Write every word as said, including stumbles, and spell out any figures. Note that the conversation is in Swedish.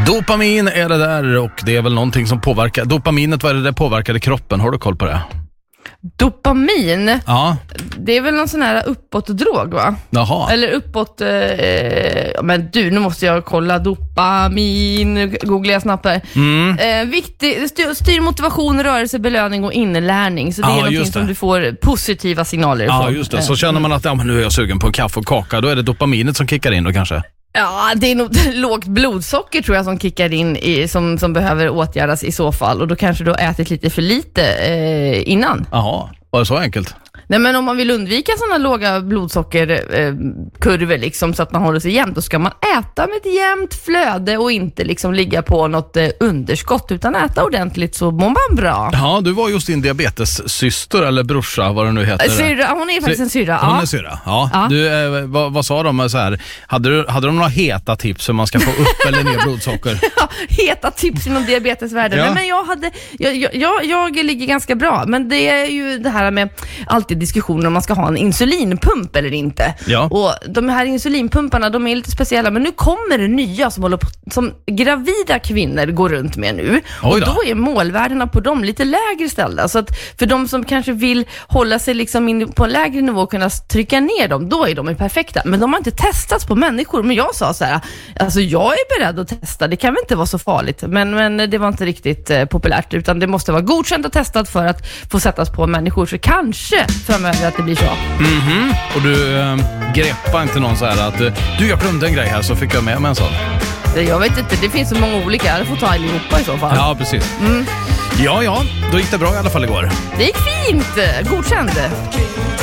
Dopamin är det där, och det är väl någonting som påverkar. Dopaminet, vad är det det påverkade kroppen? Har du koll på det? Dopamin? Ja. Det är väl någon sån här uppåt-drog, va? Jaha. Eller uppåt... Eh, men du, nu måste jag kolla. Dopamin, googlar jag snabbt här. Mm. Eh, viktig, styr, styr motivation, rörelse, belöning och inlärning. Så det Ja, är någonting just det. som du får positiva signaler ifrån. Ja, just det. Så känner man att ja, men nu är jag sugen på en kaffe och kaka, då är det dopaminet som kickar in då kanske? Ja, det är nog lågt blodsocker tror jag som kickar in i, som, som behöver åtgärdas i så fall. Och då kanske du har ätit lite för lite eh, innan. Jaha, var det så enkelt? Nej, men om man vill undvika sådana låga blodsockerkurvor eh, liksom, så att man håller sig jämnt, då ska man äta med ett jämnt flöde och inte liksom ligga på något eh, underskott, utan äta ordentligt så mår man bra. Ja, du var just din diabetessyster eller brorsa, vad det nu heter. Syrra, hon är faktiskt en syrra. Hon ja. är syrra, ja. Ja. Du, eh, vad, vad sa de så här? Hade, du, hade de några heta tips hur man ska få upp eller ner blodsocker? Ja, heta tips inom diabetesvärlden. Ja. Nej, men jag, hade, jag, jag, jag, jag ligger ganska bra, men det är ju det här med alltid diskussioner om man ska ha en insulinpump eller inte. Ja. Och de här insulinpumparna, de är lite speciella, men nu kommer det nya som, håller på, som gravida kvinnor går runt med nu. Oj Och då. då är målvärdena på dem lite lägre ställda. Så att för de som kanske vill hålla sig liksom in på en lägre nivå och kunna trycka ner dem, då är de ju perfekta. Men de har inte testats på människor. Men jag sa så här, alltså jag är beredd att testa, det kan väl inte vara så farligt. Men, men det var inte riktigt eh, populärt, utan det måste vara godkänt och testat för att få sättas på människor. Så kanske framöver att det blir så. Mhm. Och du äh, greppar inte någon så här att du, jag glömde en grej här, så fick jag med mig en sån. Jag vet inte, det finns så många olika. Jag får ta allihopa i så fall. Ja, precis. Mm. Ja, ja, då gick det bra i alla fall igår. Det gick fint, godkänd.